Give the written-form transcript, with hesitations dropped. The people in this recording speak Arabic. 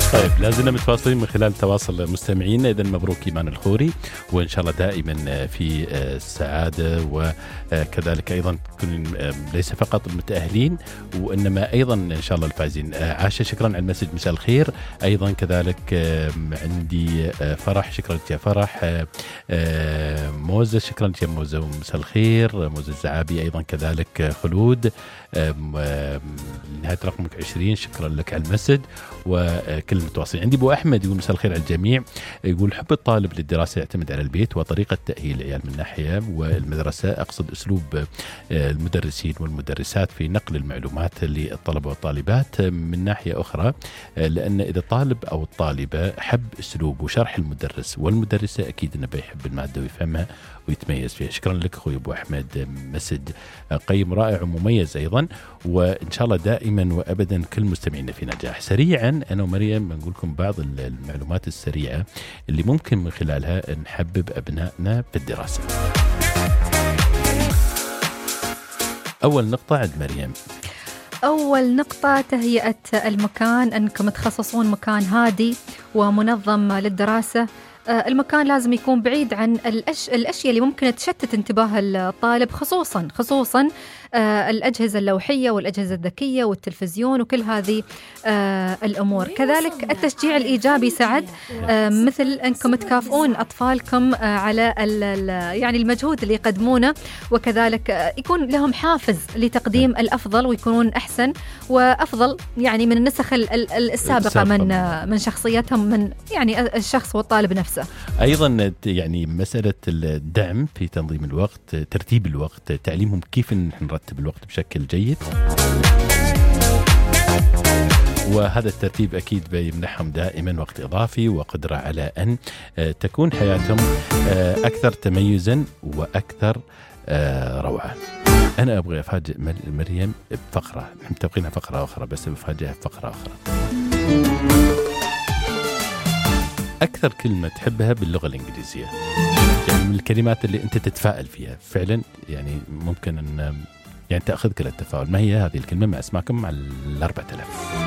طيب لازلنا متواصلين من خلال تواصل مستمعينا. إذن مبروك إيمان الخوري، وإن شاء الله دائما في السعادة، وكذلك أيضا تكون ليس فقط المتأهلين وإنما أيضا إن شاء الله الفائزين. عاشة شكرا على المسج، مساء الخير. أيضا كذلك عندي فرح، شكرا لك يا فرح. موزة شكرا لك يا موزة ومساء الخير. موزة الزعابي أيضا كذلك. خلود نهاية رقمك 20 شكرا لك على المسج وكل المتواصلين. عندي أبو أحمد يقول مساء الخير على الجميع، يقول حب الطالب للدراسة يعتمد على البيت وطريقة تأهيل العيال من ناحية، والمدرسة أقصد أسلوب المدرسين والمدرسات في نقل المعلومات للطلبة والطالبات من ناحية أخرى، لأن إذا الطالب أو الطالبة حب أسلوب وشرح المدرس والمدرسة أكيد أنه بيحب المادة ويفهمها ويتميز فيها. شكرا لك أخوي أبو أحمد، مسج قيم رائع ومميز أيضا، وإن شاء الله دائما وأبدا كل مستمعين في نجاح. سريعا أنا ومريم بنقول لكم بعض المعلومات السريعة اللي ممكن من خلالها نحبب أبنائنا في الدراسة. أول نقطة عند مريم. أول نقطة تهيئة المكان، أنكم تخصصون مكان هادي ومنظم للدراسة. المكان لازم يكون بعيد عن الأشياء اللي ممكن تشتت انتباه الطالب، خصوصا الأجهزة اللوحية والأجهزة الذكية والتلفزيون وكل هذه الأمور. كذلك التشجيع الإيجابي سعد، مثل أنكم تكافئون أطفالكم على يعني المجهود اللي يقدمونه، وكذلك يكون لهم حافز لتقديم الأفضل ويكونون أحسن وأفضل يعني من النسخ السابقة من شخصيتهم، من يعني الشخص والطالب نفسه. أيضا يعني مسألة الدعم في تنظيم الوقت، ترتيب الوقت، تعليمهم كيف نرتب الوقت بشكل جيد، وهذا الترتيب أكيد بيمنحهم دائما وقت إضافي وقدرة على أن تكون حياتهم أكثر تميزا وأكثر روعة. أنا أبغى أفاجئ مريم بفقرة، نحن متوقعين فقرة أخرى بس بفاجئها بفقرة أخرى. أكثر كلمة تحبها باللغة الإنجليزية، يعني من الكلمات اللي أنت تتفائل فيها فعلا، يعني ممكن أن يعني تأخذك للتفاؤل. ما هي هذه الكلمة؟ مع أسماءكم على 4000.